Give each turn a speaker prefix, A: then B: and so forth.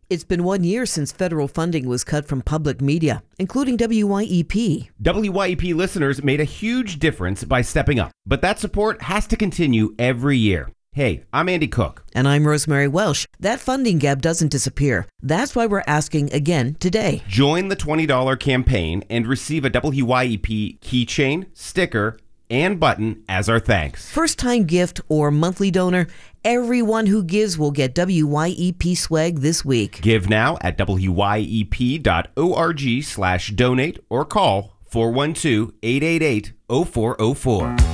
A: It's been 1 year since federal funding was cut from public media, including WYEP.
B: WYEP listeners made a huge difference by stepping up, but that support has to continue every year. Hey, I'm Andy Cook.
A: And I'm Rosemary Welsh. That funding gap doesn't disappear. That's why we're asking again today.
B: Join the $20 campaign and receive a WYEP keychain, sticker, and button as our thanks.
A: First-time gift or monthly donor, everyone who gives will get WYEP swag this week.
B: Give now at wyep.org/donate or call 412-888-0404.